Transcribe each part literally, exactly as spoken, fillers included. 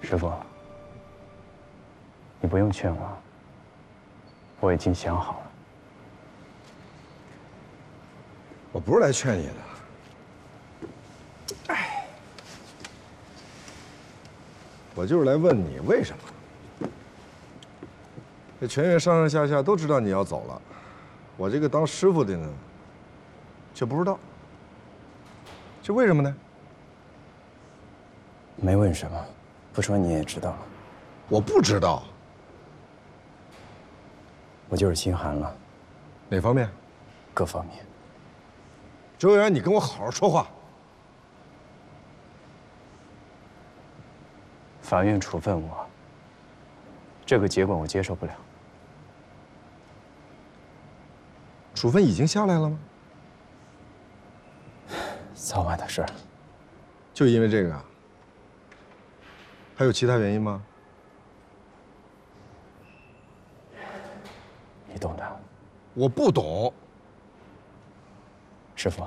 师傅，你不用劝我，我已经想好了。 我不是来劝你的，哎，我就是来问你为什么。这全院上上下下都知道你要走了，我这个当师傅的呢，却不知道。这为什么呢？ 没问什么，不说你也知道。 我不知道。 我就是心寒了。 哪方面？ 各方面。 周元，你跟我好好说话。 法院处分我，这个结果我接受不了。 处分已经下来了吗？ 早晚的事儿。 就因为这个啊？还有其他原因吗？ 你懂的。 我不懂。 师傅，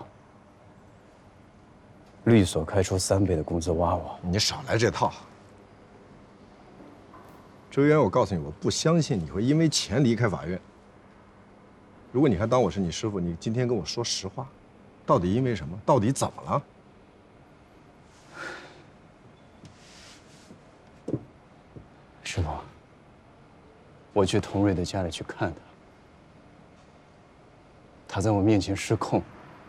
律所开出三倍的工资挖我， 你少来这套。周渊，我告诉你，我不相信你会因为钱离开法院。如果你还当我是你师傅，你今天跟我说实话，到底因为什么？到底怎么了？ 师傅，我去童瑞的家里去看他，他在我面前失控。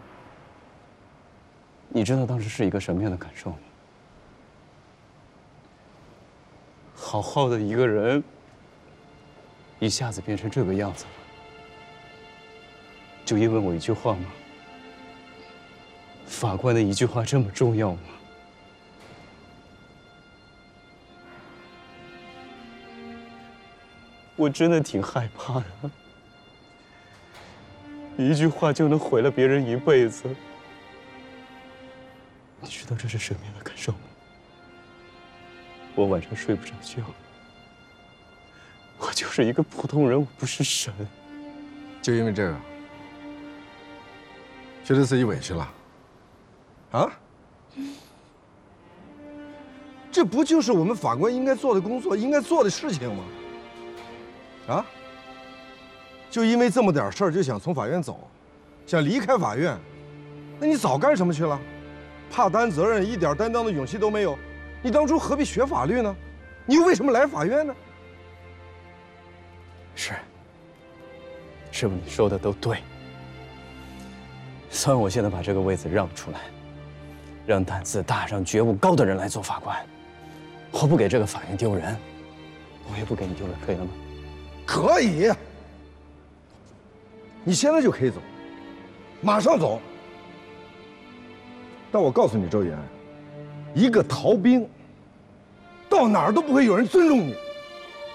你知道当时是一个什么样的感受吗？好好的一个人，一下子变成这个样子了，就因为我一句话吗？法官的一句话这么重要吗？我真的挺害怕的，一句话就能毁了别人一辈子。你知道这是什么样的感受吗？我晚上睡不着觉。我就是一个普通人，我不是神。 就因为这个，觉得自己委屈了，啊？这不就是我们法官应该做的工作，应该做的事情吗？啊？就因为这么点事儿就想从法院走，想离开法院，那你早干什么去了？怕担责任，一点担当的勇气都没有，你当初何必学法律呢？你又为什么来法院呢？ 是，师傅，你说的都对。算我现在把这个位子让出来，让胆子大、让觉悟高的人来做法官。我不给这个法院丢人，我也不给你丢人，可以了吗？ 可以，你现在就可以走，马上走。但我告诉你，周元，一个逃兵，到哪儿都不会有人尊重你。